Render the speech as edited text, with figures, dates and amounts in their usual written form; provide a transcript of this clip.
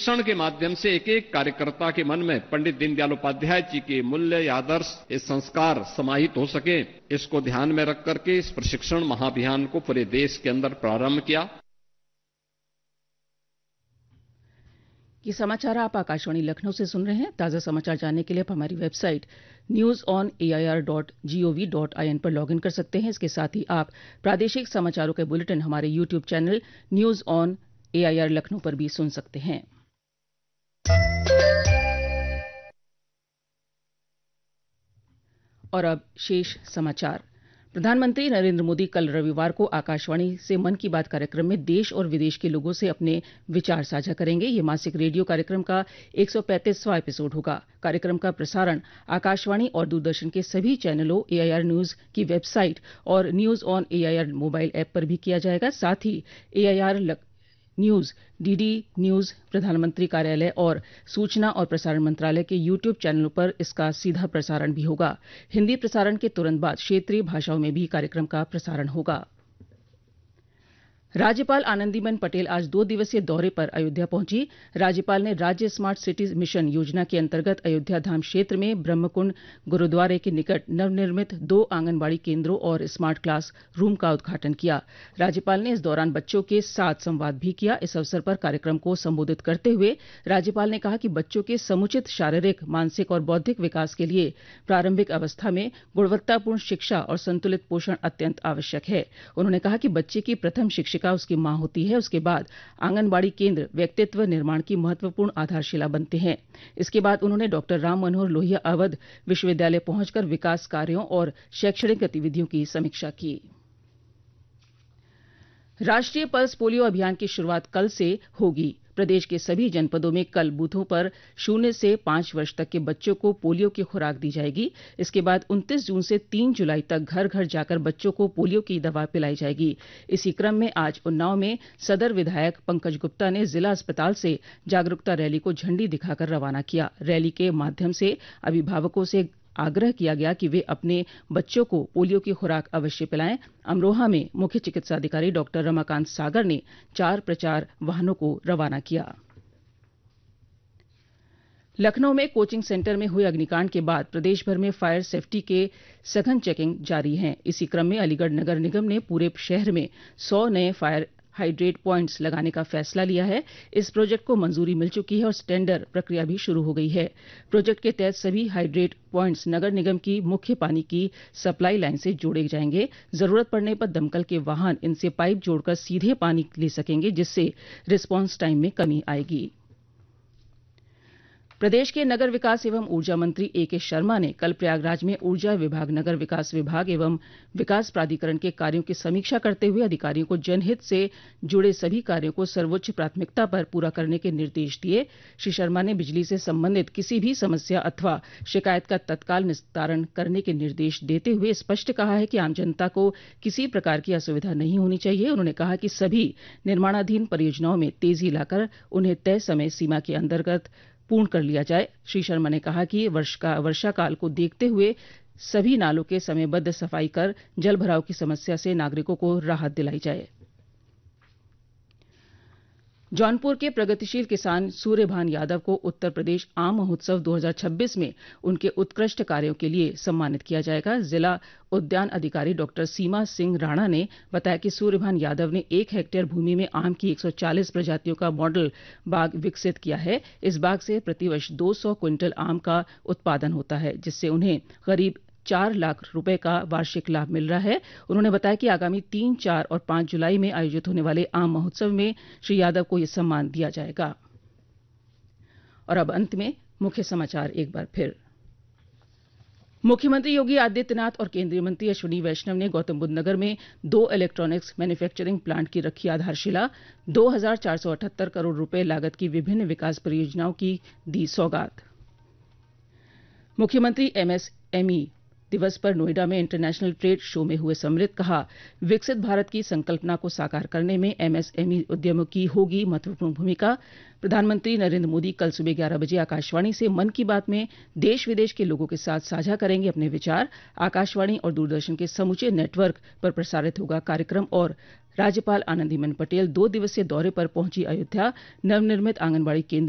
शिक्षण के माध्यम से एक एक कार्यकर्ता के मन में पंडित दीनदयाल उपाध्याय जी के मूल्य या आदर्श ये संस्कार समाहित हो सके, इसको ध्यान में रख करके इस प्रशिक्षण महाअभियान को पूरे देश के अंदर प्रारंभ किया। ये समाचार आप आकाशवाणी लखनऊ से सुन रहे हैं। ताज़ा समाचार जानने के लिए आप हमारी वेबसाइट newsonair.gov.in पर लॉगिन कर सकते हैं। इसके साथ ही आप प्रादेशिक समाचारों के बुलेटिन हमारे YouTube channel news on AIR Lucknow पर भी सुन सकते हैं। और अब शेष समाचार। प्रधानमंत्री नरेंद्र मोदी कल रविवार को आकाशवाणी से मन की बात कार्यक्रम में देश और विदेश के लोगों से अपने विचार साझा करेंगे। ये मासिक रेडियो कार्यक्रम का 135वां एपिसोड होगा। कार्यक्रम का प्रसारण आकाशवाणी और दूरदर्शन के सभी चैनलों, AIR न्यूज की वेबसाइट और news on AIR mobile app पर भी किया जाएगा। साथ ही AIR न्यूज, DD न्यूज, प्रधानमंत्री कार्यालय और सूचना और प्रसारण मंत्रालय के YouTube चैनलों पर इसका सीधा प्रसारण भी होगा। हिंदी प्रसारण के तुरंत बाद क्षेत्रीय भाषाओं में भी कार्यक्रम का प्रसारण होगा। राज्यपाल आनंदीबेन पटेल आज 2 दिवसीय दौरे पर अयोध्या पहुंची। राज्यपाल ने राज्य स्मार्ट सिटी मिशन योजना के अंतर्गत अयोध्या धाम क्षेत्र में ब्रह्मकुंड गुरुद्वारे के निकट नवनिर्मित 2 आंगनबाड़ी केंद्रों और स्मार्ट क्लास रूम का उद्घाटन किया। राज्यपाल ने इस दौरान बच्चों के साथ संवाद भी किया। इस अवसर पर कार्यक्रम को संबोधित करते हुए राज्यपाल ने कहा कि बच्चों के समुचित शारीरिक, मानसिक और बौद्धिक विकास के लिए प्रारंभिक अवस्था में गुणवत्तापूर्ण शिक्षा और संतुलित पोषण अत्यंत आवश्यक है। उन्होंने कहा कि बच्चे की प्रथम शिक्षिका उसकी मां होती है। उसके बाद आंगनबाड़ी केंद्र व्यक्तित्व निर्माण की महत्वपूर्ण आधारशिला बनते हैं। इसके बाद उन्होंने डॉक्टर राम मनोहर लोहिया अवध विश्वविद्यालय पहुंचकर विकास कार्यों और शैक्षणिक गतिविधियों की समीक्षा की। राष्ट्रीय पल्स पोलियो अभियान की शुरूआत कल से होगी। प्रदेश के सभी जनपदों में कल बूथों पर 0 से 5 वर्ष तक के बच्चों को पोलियो की खुराक दी जाएगी। इसके बाद 29 जून से 3 जुलाई तक घर घर जाकर बच्चों को पोलियो की दवा पिलाई जाएगी। इसी क्रम में आज उन्नाव में सदर विधायक पंकज गुप्ता ने जिला अस्पताल से जागरूकता रैली को झंडी दिखाकर रवाना किया। रैली के माध्यम से अभिभावकों से आग्रह किया गया कि वे अपने बच्चों को पोलियो की खुराक अवश्य पिलाएं। अमरोहा में मुख्य चिकित्साधिकारी डॉक्टर रमाकांत सागर ने 4 प्रचार वाहनों को रवाना किया। लखनऊ में कोचिंग सेंटर में हुए अग्निकांड के बाद प्रदेश भर में फायर सेफ्टी के सघन चेकिंग जारी है। इसी क्रम में अलीगढ़ नगर निगम ने पूरे शहर में 100 नए फायर हाइड्रेट पॉइंट्स लगाने का फैसला लिया है। इस प्रोजेक्ट को मंजूरी मिल चुकी है और टेंडर प्रक्रिया भी शुरू हो गई है। प्रोजेक्ट के तहत सभी हाइड्रेट पॉइंट्स नगर निगम की मुख्य पानी की सप्लाई लाइन से जोड़े जाएंगे। जरूरत पड़ने पर दमकल के वाहन इनसे पाइप जोड़कर सीधे पानी ले सकेंगे, जिससे रिस्पांस टाइम में कमी आएगी। प्रदेश के नगर विकास एवं ऊर्जा मंत्री AK शर्मा ने कल प्रयागराज में ऊर्जा विभाग, नगर विकास विभाग एवं विकास प्राधिकरण के कार्यों की समीक्षा करते हुए अधिकारियों को जनहित से जुड़े सभी कार्यों को सर्वोच्च प्राथमिकता पर पूरा करने के निर्देश दिए। श्री शर्मा ने बिजली से संबंधित किसी भी समस्या अथवा शिकायत का तत्काल निस्तारण करने के निर्देश देते हुए स्पष्ट कहा है कि आम जनता को किसी प्रकार की असुविधा नहीं होनी चाहिए। उन्होंने कहा कि सभी निर्माणाधीन परियोजनाओं में तेजी लाकर उन्हें तय समय सीमा के अंतर्गत पूर्ण कर लिया जाए। श्री शर्मा ने कहा कि वर्षा काल को देखते हुए सभी नालों के समयबद्ध सफाई कर जल भराव की समस्या से नागरिकों को राहत दिलाई जाए। जौनपुर के प्रगतिशील किसान सूर्यभान यादव को उत्तर प्रदेश आम महोत्सव 2026 में उनके उत्कृष्ट कार्यों के लिए सम्मानित किया जाएगा। जिला उद्यान अधिकारी डॉक्टर सीमा सिंह राणा ने बताया कि सूर्यभान यादव ने 1 हेक्टेयर भूमि में आम की 140 प्रजातियों का मॉडल बाग विकसित किया है। इस बाग से प्रतिवर्ष 200 क्विंटल आम का उत्पादन होता है, जिससे उन्हें करीब 4 लाख रुपए का वार्षिक लाभ मिल रहा है। उन्होंने बताया कि आगामी 3, 4 और 5 जुलाई में आयोजित होने वाले आम महोत्सव में श्री यादव को यह सम्मान दिया जाएगा। और अब अंत में मुख्य समाचार एक बार फिर। मुख्यमंत्री योगी आदित्यनाथ और केंद्रीय मंत्री अश्विनी वैष्णव ने गौतमबुद्ध नगर में 2 इलेक्ट्रॉनिक्स मैन्युफैक्चरिंग प्लांट की रखी आधारशिला। 2,478 करोड़ रुपए लागत की विभिन्न विकास परियोजनाओं की दी सौगात। मुख्यमंत्री MSME दिवस पर नोएडा में इंटरनेशनल ट्रेड शो में हुए सम्मिलित कहा, विकसित भारत की संकल्पना को साकार करने में MSME उद्यमों की होगी महत्वपूर्ण भूमिका। प्रधानमंत्री नरेंद्र मोदी कल सुबह 11 बजे आकाशवाणी से मन की बात में देश विदेश के लोगों के साथ साझा करेंगे अपने विचार। आकाशवाणी और दूरदर्शन के समूचे नेटवर्क पर प्रसारित होगा कार्यक्रम। और राज्यपाल आनंदीबेन पटेल 2 दिवसीय दौरे पर पहुंची अयोध्या। नवनिर्मित आंगनबाड़ी केंद्र